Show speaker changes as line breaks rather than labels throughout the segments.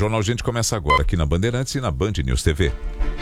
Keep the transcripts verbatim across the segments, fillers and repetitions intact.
Jornal Gente começa agora aqui na Bandeirantes e na Band News T V.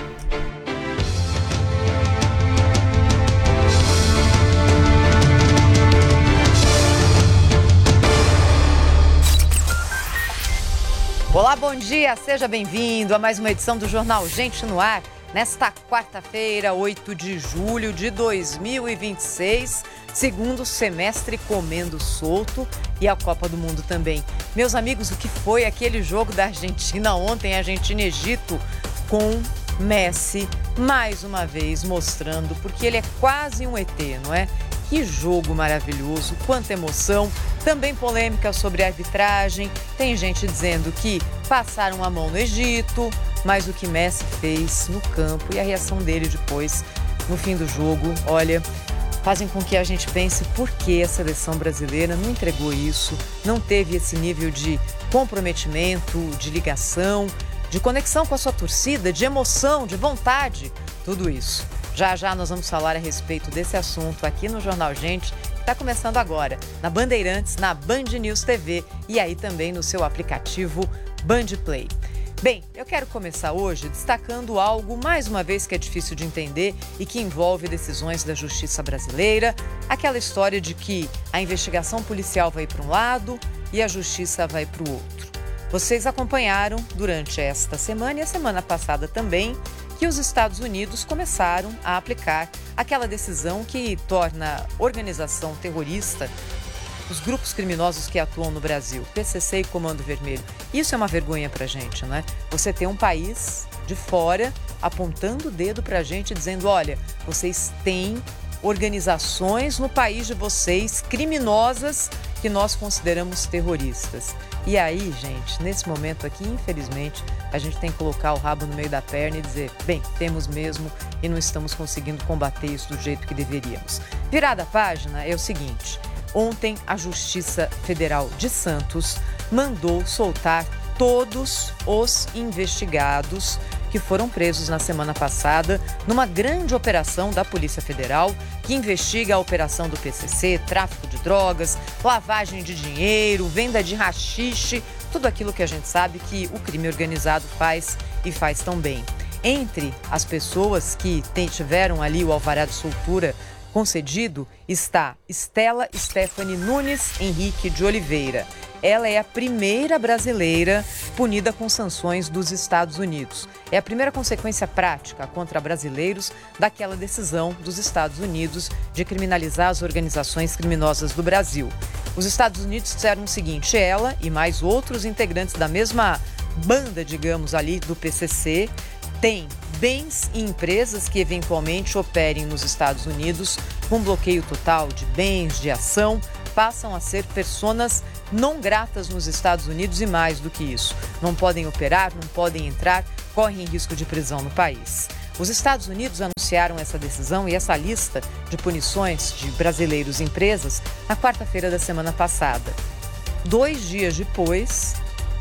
Olá, bom dia, seja bem-vindo a mais uma edição do Jornal Gente no Ar, nesta quarta-feira, oito de julho de dois mil e vinte e seis, segundo semestre comendo solto e a Copa do Mundo também. Meus amigos, o que foi aquele jogo da Argentina ontem, Argentina e Egito, com Messi, mais uma vez mostrando, porque ele é quase um E T, não é? Que jogo maravilhoso, quanta emoção, também polêmica sobre a arbitragem, tem gente dizendo que passaram a mão no Egito, mas o que Messi fez no campo e a reação dele depois, no fim do jogo, olha, fazem com que a gente pense por que a seleção brasileira não entregou isso, não teve esse nível de comprometimento, de ligação, de conexão com a sua torcida, de emoção, de vontade, tudo isso. Já já nós vamos falar a respeito desse assunto aqui no Jornal Gente, que está começando agora, na Bandeirantes, na Band News T V e aí também no seu aplicativo Band Play. Bem, eu quero começar hoje destacando algo, mais uma vez, que é difícil de entender e que envolve decisões da justiça brasileira, aquela história de que a investigação policial vai para um lado e a justiça vai para o outro. Vocês acompanharam durante esta semana e a semana passada também que os Estados Unidos começaram a aplicar aquela decisão que torna a organização terrorista, os grupos criminosos que atuam no Brasil, P C C e Comando Vermelho. Isso é uma vergonha pra gente, não é? Você tem um país de fora apontando o dedo pra gente dizendo, olha, vocês têm organizações no país de vocês criminosas que nós consideramos terroristas. E aí, gente, nesse momento aqui, infelizmente, a gente tem que colocar o rabo no meio da perna e dizer, bem, temos mesmo e não estamos conseguindo combater isso do jeito que deveríamos. Virada a página é o seguinte, ontem a Justiça Federal de Santos mandou soltar todos os investigados que foram presos na semana passada numa grande operação da Polícia Federal que investiga a operação do P C C, tráfico de drogas, lavagem de dinheiro, venda de haxixe, tudo aquilo que a gente sabe que o crime organizado faz e faz tão bem. Entre as pessoas que tiveram ali o alvará de soltura concedido está Stella Stephanie Nunes Henrique de Oliveira. Ela é a primeira brasileira punida com sanções dos Estados Unidos. É a primeira consequência prática contra brasileiros daquela decisão dos Estados Unidos de criminalizar as organizações criminosas do Brasil. Os Estados Unidos disseram o seguinte, ela e mais outros integrantes da mesma banda, digamos ali, do P C C, têm bens e empresas que eventualmente operem nos Estados Unidos com bloqueio total de bens, de ação, passam a ser personas não gratas nos Estados Unidos e mais do que isso. Não podem operar, não podem entrar, correm risco de prisão no país. Os Estados Unidos anunciaram essa decisão e essa lista de punições de brasileiros e empresas na quarta-feira da semana passada. Dois dias depois,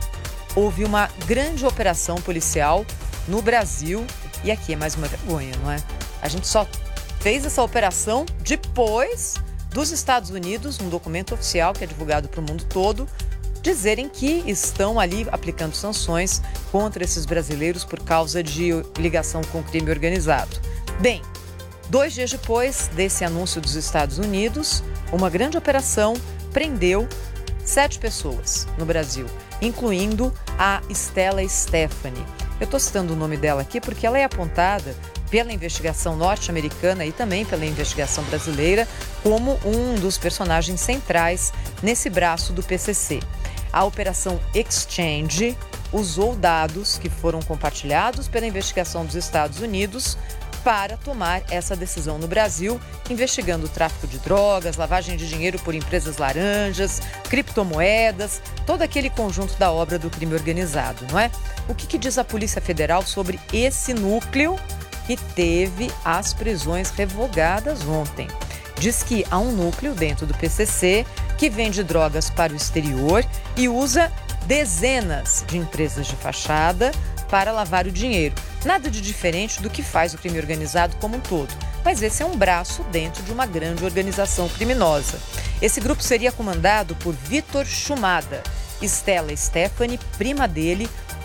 houve uma grande operação policial no Brasil e aqui é mais uma vergonha, não é? A gente só fez essa operação depois dos Estados Unidos, um documento oficial que é divulgado para o mundo todo, dizerem que estão ali aplicando sanções contra esses brasileiros por causa de ligação com o crime organizado. Bem, dois dias depois desse anúncio dos Estados Unidos, uma grande operação prendeu sete pessoas no Brasil, incluindo a Stella Stephanie. Eu estou citando o nome dela aqui porque ela é apontada pela investigação norte-americana e também pela investigação brasileira como um dos personagens centrais nesse braço do P C C. A Operação Exchange usou dados que foram compartilhados pela investigação dos Estados Unidos para tomar essa decisão no Brasil, investigando o tráfico de drogas, lavagem de dinheiro por empresas laranjas, criptomoedas, todo aquele conjunto da obra do crime organizado, não é? O que, que diz a Polícia Federal sobre esse núcleo que teve as prisões revogadas ontem? Diz que há um núcleo dentro do P C C que vende drogas para o exterior e usa dezenas de empresas de fachada para lavar o dinheiro. Nada de diferente do que faz o crime organizado como um todo. Mas esse é um braço dentro de uma grande organização criminosa. Esse grupo seria comandado por Vitor Chumada. Stella Stephanie, prima dele,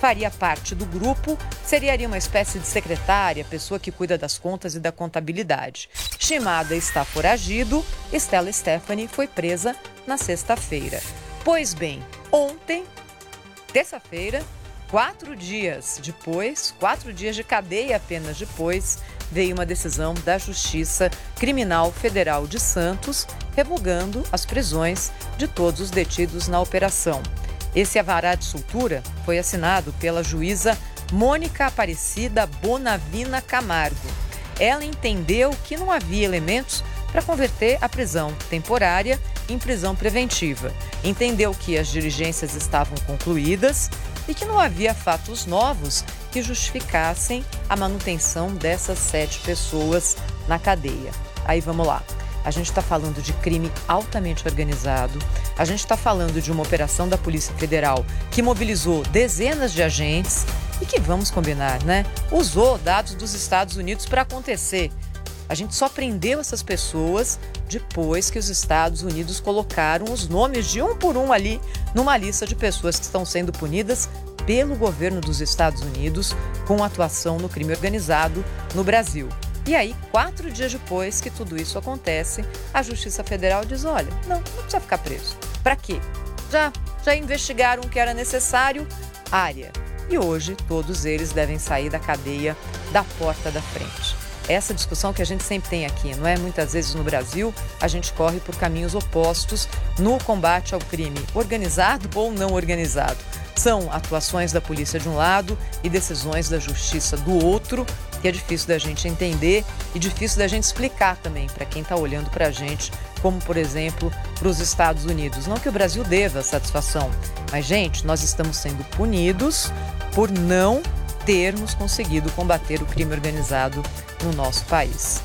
faria parte do grupo, seria ali uma espécie de secretária, pessoa que cuida das contas e da contabilidade. Shimada está foragido, Stella Stephanie foi presa na sexta-feira. Pois bem, ontem, terça-feira, quatro dias depois, quatro dias de cadeia apenas depois, veio uma decisão da Justiça Criminal Federal de Santos, revogando as prisões de todos os detidos na operação. Esse alvará de soltura foi assinado pela juíza Mônica Aparecida Bonavina Camargo. Ela entendeu que não havia elementos para converter a prisão temporária em prisão preventiva. Entendeu que as diligências estavam concluídas e que não havia fatos novos que justificassem a manutenção dessas sete pessoas na cadeia. Aí vamos lá. A gente está falando de crime altamente organizado. A gente está falando de uma operação da Polícia Federal que mobilizou dezenas de agentes e que, vamos combinar, né, usou dados dos Estados Unidos para acontecer. A gente só prendeu essas pessoas depois que os Estados Unidos colocaram os nomes de um por um ali numa lista de pessoas que estão sendo punidas pelo governo dos Estados Unidos com atuação no crime organizado no Brasil. E aí, quatro dias depois que tudo isso acontece, a Justiça Federal diz, olha, não, não precisa ficar preso. Para quê? Já, já investigaram o que era necessário? Área. E hoje, todos eles devem sair da cadeia da porta da frente. Essa discussão que a gente sempre tem aqui, não é? Muitas vezes no Brasil, a gente corre por caminhos opostos no combate ao crime organizado ou não organizado. São atuações da polícia de um lado e decisões da justiça do outro, que é difícil da gente entender e difícil da gente explicar também para quem está olhando para a gente, como, por exemplo, para os Estados Unidos. Não que o Brasil deva satisfação, mas, gente, nós estamos sendo punidos por não termos conseguido combater o crime organizado no nosso país.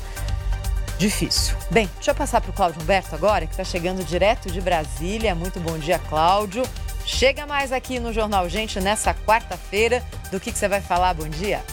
Difícil. Bem, deixa eu passar para o Cláudio Humberto agora, que está chegando direto de Brasília. Muito bom dia, Cláudio. Chega mais aqui no Jornal Gente nessa quarta-feira. Do que, que você vai falar? Bom dia.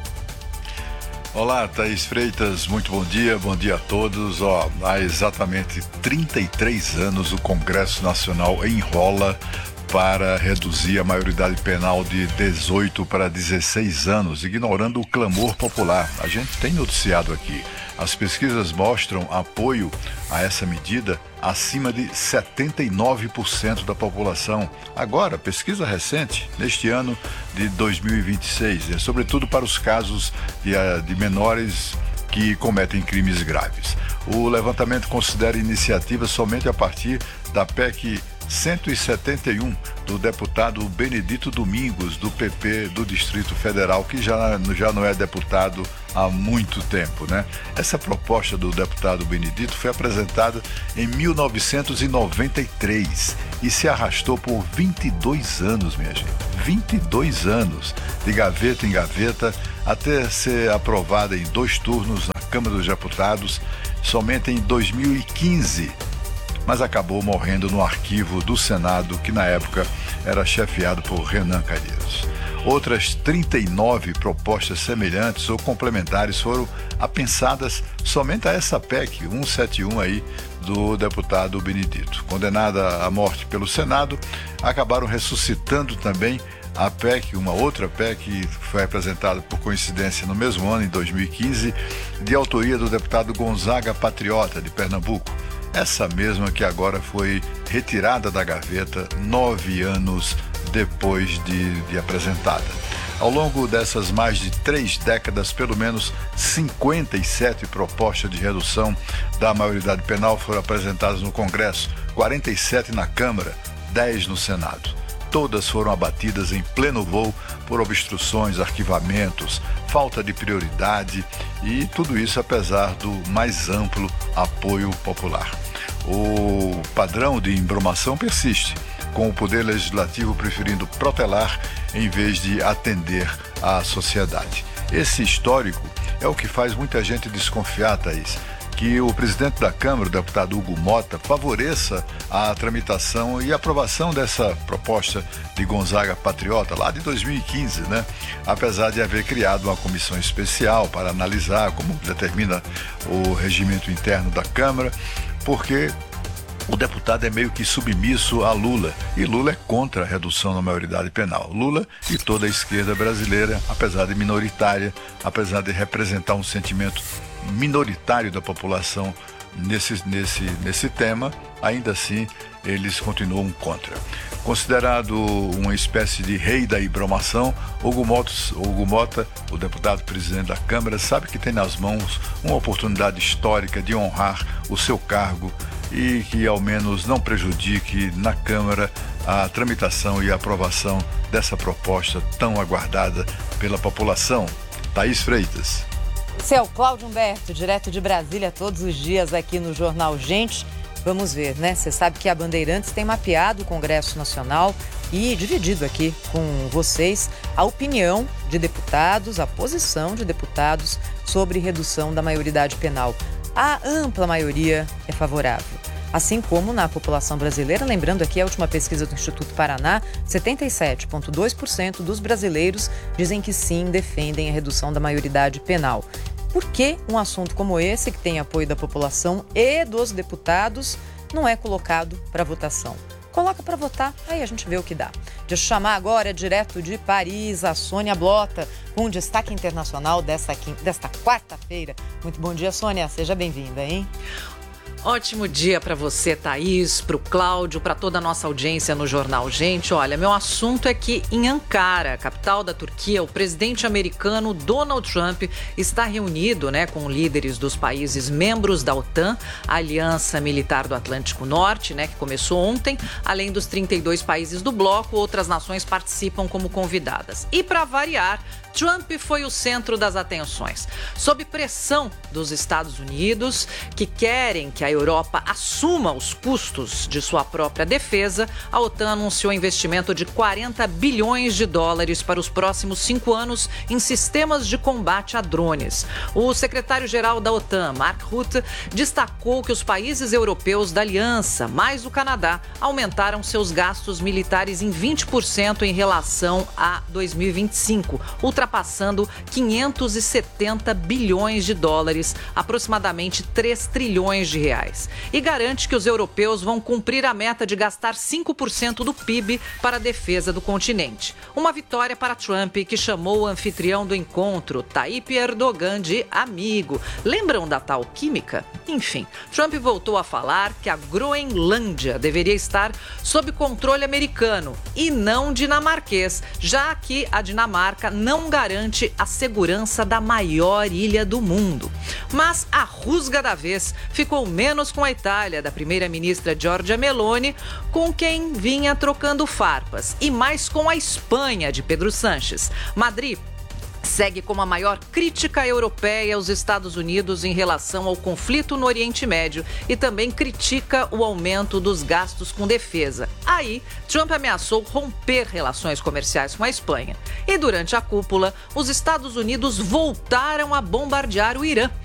Olá, Thaís Freitas, muito bom dia, bom dia a todos. Ó, há exatamente trinta e três anos o Congresso Nacional enrola para reduzir a maioridade penal de dezoito para dezesseis anos, ignorando o clamor popular. A gente tem noticiado aqui. As pesquisas mostram apoio a essa medida acima de setenta e nove por cento da população. Agora, pesquisa recente, neste ano de dois mil e vinte e seis, é sobretudo para os casos de, de menores que cometem crimes graves. O levantamento considera iniciativa somente a partir da P E C cento e setenta e um do deputado Benedito Domingos, do P P do Distrito Federal, que já, já não é deputado há muito tempo, né? Essa proposta do deputado Benedito foi apresentada em mil novecentos e noventa e três e se arrastou por vinte e dois anos, minha gente. vinte e dois anos, de gaveta em gaveta, até ser aprovada em dois turnos na Câmara dos Deputados, somente em dois mil e quinze. Mas acabou morrendo no arquivo do Senado, que na época era chefiado por Renan Calheiros. Outras trinta e nove propostas semelhantes ou complementares foram apensadas somente a essa P E C cento e setenta e um aí do deputado Benedito. Condenada à morte pelo Senado, acabaram ressuscitando também a P E C, uma outra P E C que foi apresentada por coincidência no mesmo ano, em dois mil e quinze, de autoria do deputado Gonzaga Patriota, de Pernambuco. Essa mesma que agora foi retirada da gaveta nove anos depois de, de apresentada. Ao longo dessas mais de três décadas, pelo menos cinquenta e sete propostas de redução da maioridade penal foram apresentadas no Congresso, quarenta e sete na Câmara, dez no Senado. Todas foram abatidas em pleno voo por obstruções, arquivamentos, falta de prioridade e tudo isso apesar do mais amplo apoio popular. O padrão de embromação persiste, com o Poder Legislativo preferindo protelar em vez de atender à sociedade. Esse histórico é o que faz muita gente desconfiar, Thaís, que o presidente da Câmara, o deputado Hugo Mota, favoreça a tramitação e aprovação dessa proposta de Gonzaga Patriota, lá de dois mil e quinze, né? Apesar de haver criado uma comissão especial para analisar, como determina o regimento interno da Câmara, porque o deputado é meio que submisso a Lula, e Lula é contra a redução da maioridade penal. Lula e toda a esquerda brasileira, apesar de minoritária, apesar de representar um sentimento minoritário da população nesse, nesse, nesse tema, ainda assim eles continuam contra. Considerado uma espécie de rei da hibromação, Hugo Mota, Hugo Mota, o deputado presidente da Câmara, sabe que tem nas mãos uma oportunidade histórica de honrar o seu cargo e que ao menos não prejudique na Câmara a tramitação e a aprovação dessa proposta tão aguardada pela população. Thaís Freitas.
Esse é o Cláudio Humberto, direto de Brasília, todos os dias aqui no Jornal Gente. Vamos ver, né? Você sabe que a Bandeirantes tem mapeado o Congresso Nacional e dividido aqui com vocês a opinião de deputados, a posição de deputados sobre redução da maioridade penal. A ampla maioria é favorável. Assim como na população brasileira, lembrando aqui a última pesquisa do Instituto Paraná, setenta e sete vírgula dois por cento dos brasileiros dizem que sim, defendem a redução da maioridade penal. Por que um assunto como esse, que tem apoio da população e dos deputados, não é colocado para votação? Coloca para votar, aí a gente vê o que dá. Deixa eu chamar agora, direto de Paris, a Sônia Blota, com um destaque internacional desta, desta quarta-feira. Muito bom dia, Sônia. Seja bem-vinda, hein?
Ótimo dia para você, Thaís, para o Cláudio, para toda a nossa audiência no Jornal Gente. Olha, meu assunto é que em Ankara, capital da Turquia, o presidente americano Donald Trump está reunido, né, com líderes dos países membros da OTAN, a Aliança Militar do Atlântico Norte, né, que começou ontem. Além dos trinta e dois países do bloco, outras nações participam como convidadas. E para variar, Trump foi o centro das atenções. Sob pressão dos Estados Unidos, que querem que a Europa assuma os custos de sua própria defesa, a OTAN anunciou investimento de quarenta bilhões de dólares para os próximos cinco anos em sistemas de combate a drones. O secretário-geral da OTAN, Mark Rutte, destacou que os países europeus da aliança, mais o Canadá, aumentaram seus gastos militares em vinte por cento em relação a dois mil e vinte e cinco, ultrapassando quinhentos e setenta bilhões de dólares, aproximadamente três trilhões de reais. E garante que os europeus vão cumprir a meta de gastar cinco por cento do P I B para a defesa do continente. Uma vitória para Trump, que chamou o anfitrião do encontro, Tayyip Erdogan, de amigo. Lembram da tal química? Enfim, Trump voltou a falar que a Groenlândia deveria estar sob controle americano e não dinamarquês, já que a Dinamarca não garante a segurança da maior ilha do mundo. Mas a rusga da vez ficou menos com a Itália, da primeira-ministra Giorgia Meloni, com quem vinha trocando farpas, e mais com a Espanha, de Pedro Sánchez. Madrid segue como a maior crítica europeia aos Estados Unidos em relação ao conflito no Oriente Médio e também critica o aumento dos gastos com defesa. Aí, Trump ameaçou romper relações comerciais com a Espanha. E durante a cúpula, os Estados Unidos voltaram a bombardear o Irã.